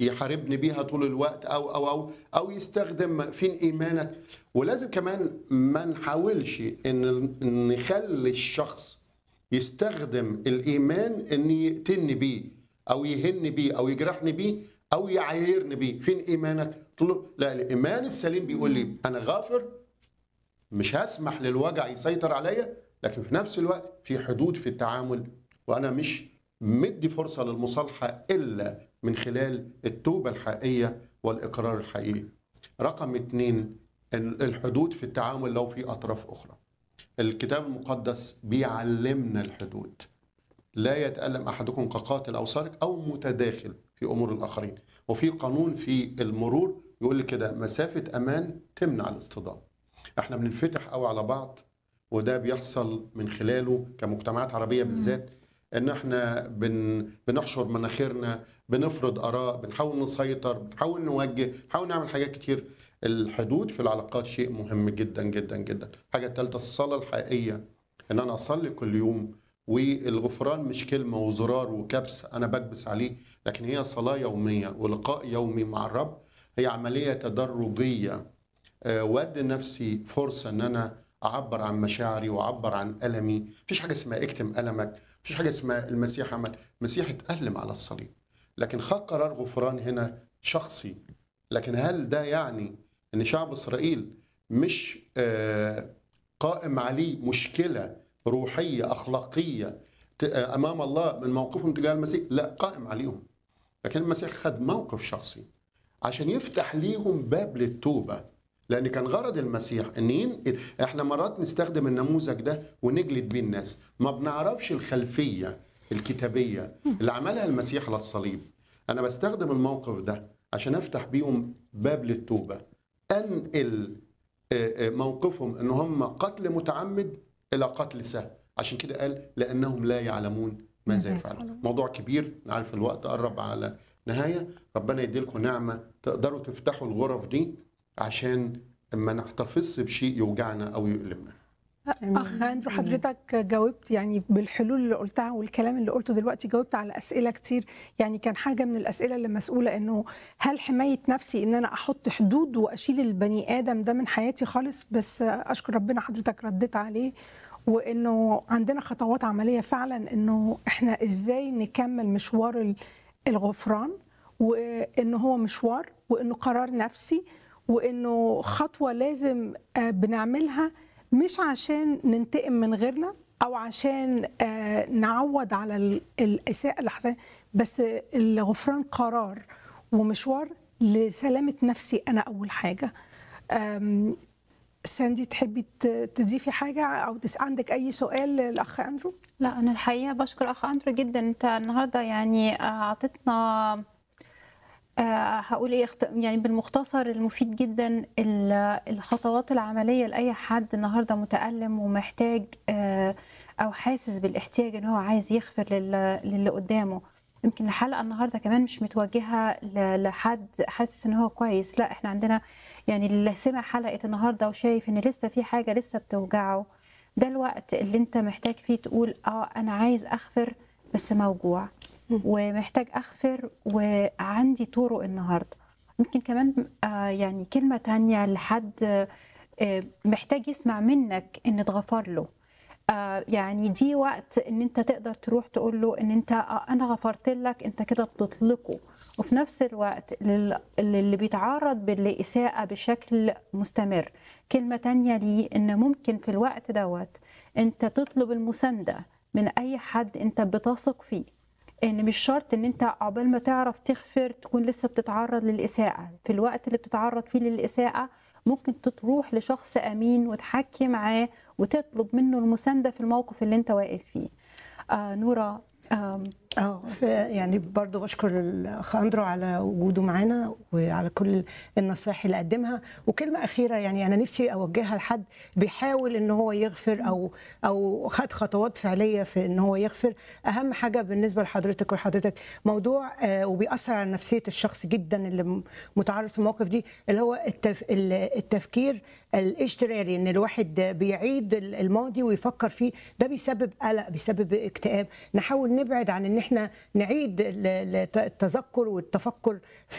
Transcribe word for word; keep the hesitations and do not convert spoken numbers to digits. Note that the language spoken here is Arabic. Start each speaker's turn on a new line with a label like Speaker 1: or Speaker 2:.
Speaker 1: يحاربني بيها طول الوقت او او او او يستخدم فين ايمانك. ولازم كمان ما نحاولش ان نخلي الشخص يستخدم الايمان ان يقتلني بيه او يهني بيه او يجرحني بيه او يعايرني بيه. فين ايمانك؟ تقول له لا، الايمان السليم بيقول لي انا غافر، مش هسمح للوجع يسيطر عليا، لكن في نفس الوقت في حدود في التعامل، وانا مش مدي فرصه للمصالحه الا من خلال التوبه الحقيقيه والاقرار الحقيقي. رقم اتنين، الحدود في التعامل لو في اطراف اخرى. الكتاب المقدس بيعلمنا الحدود. لا يتألم أحدكم كقاتل أو سارق أو متداخل في أمور الآخرين. وفي قانون في المرور يقول لي كده: مسافة أمان تمنع الاصطدام. احنا بننفتح قوي على بعض، وده بيحصل من خلاله كمجتمعات عربية بالذات، ان احنا بن بنحشر مناخيرنا، بنفرض آراء، بنحاول نسيطر، بنحاول نوجه، بنحاول نعمل حاجات كتير. الحدود في العلاقات شيء مهم جدا جدا جدا. الحاجة الثالثة الصلاة الحقيقية، ان انا اصلي كل يوم. والغفران مش كلمة وزرار وكبس أنا بكبس عليه، لكن هي صلاة يومية ولقاء يومي مع الرب. هي عملية تدرجية. أه وادي نفسي فرصة أن أنا أعبر عن مشاعري وأعبر عن ألمي. مفيش حاجة اسمها اكتم ألمك، مفيش حاجة اسمها المسيح عمل. المسيح اتألم على الصليب، لكن خد قرار غفران هنا شخصي. لكن هل ده يعني أن شعب إسرائيل مش أه قائم عليه مشكلة روحية أخلاقية أمام الله من موقفهم تجاه المسيح؟ لا، قائم عليهم. لكن المسيح خد موقف شخصي عشان يفتح ليهم باب للتوبة. لأن كان غرض المسيح أن ينقل. إحنا مرات نستخدم النموذج ده ونجلد بيه الناس، ما بنعرفش الخلفية الكتابية اللي عملها المسيح على الصليب. أنا بستخدم الموقف ده عشان أفتح بيهم باب للتوبة، أنقل موقفهم أن هم قتل متعمد إلى قتل سهل. عشان كده قال لأنهم لا يعلمون ماذا يفعلون. موضوع كبير، نعرف الوقت قرب على نهاية. ربنا يديلكم نعمة تقدروا تفتحوا الغرف دي عشان ما نحتفظ بشيء يوجعنا أو يؤلمنا.
Speaker 2: أخ أندرو، حضرتك جاوبت يعني بالحلول اللي قلتها والكلام اللي قلته دلوقتي، جاوبت على أسئلة كتير. يعني كان حاجة من الأسئلة اللي مسؤولة إنه هل حماية نفسي إن أنا أحط حدود وأشيل البني آدم ده من حياتي خالص؟ بس أشكر ربنا حضرتك رديت عليه، وإنه عندنا خطوات عملية فعلا إنه إحنا إزاي نكمل مشوار الغفران، وإنه هو مشوار، وإنه قرار نفسي، وإنه خطوة لازم بنعملها مش عشان ننتقم من غيرنا أو عشان نعوض على الإساءة اللي حصلت، بس الغفران قرار ومشوار لسلامة نفسي أنا أول حاجة. ساندي، تحبي تضيفي حاجة أو عندك أي سؤال للأخ أندرو؟
Speaker 3: لا، أنا الحقيقة بشكر أخ أندرو جدا. أنت النهاردة يعني أعطتنا أه هقول ايه يعني بالمختصر المفيد جدا الخطوات العمليه لاي حد النهارده متالم ومحتاج أه او حاسس بالاحتياج ان هو عايز يغفر للي قدامه. يمكن الحلقه النهارده كمان مش متوجهه لحد حاسس ان هو كويس، لا، احنا عندنا يعني اللي سمع حلقه النهارده وشايف ان لسه في حاجه لسه بتوجعه، ده الوقت اللي انت محتاج فيه تقول اه انا عايز اغفر بس موجوع ومحتاج أغفر وعندي طرق النهاردة. يمكن كمان آه يعني كلمة تانية لحد آه محتاج يسمع منك إن اتغفر له. آه يعني دي وقت إن أنت تقدر تروح تقول له إن أنت آه أنا غفرت لك، أنت كده بتطلقه. وفي نفس الوقت اللي بيتعرض بالإساءة بشكل مستمر، كلمة تانية ليه إن ممكن في الوقت دوت أنت تطلب المساندة من أي حد أنت بتثق فيه. ان مش شرط ان انت عقبال ما تعرف تغفر تكون لسه بتتعرض للإساءة. في الوقت اللي بتتعرض فيه للإساءة ممكن تروح لشخص أمين وتحكي معاه وتطلب منه المساندة في الموقف اللي انت واقف فيه. آه نورا،
Speaker 4: اه يعني برضو بشكر الاخ اندرو على وجوده معانا وعلى كل النصائح اللي قدمها. وكلمه اخيره يعني انا نفسي اوجهها لحد بيحاول ان هو يغفر او او خد خطوات فعليه في ان هو يغفر. اهم حاجه بالنسبه لحضرتك وحضرتك موضوع آه وبيأثر على نفسيه الشخص جدا اللي متعرض في الموقف دي، اللي هو التف التفكير الاجتراري، ان الواحد بيعيد الماضي ويفكر فيه. ده بيسبب قلق، بيسبب اكتئاب. نحاول نبعد عن ان احنا نعيد التذكر والتفكر في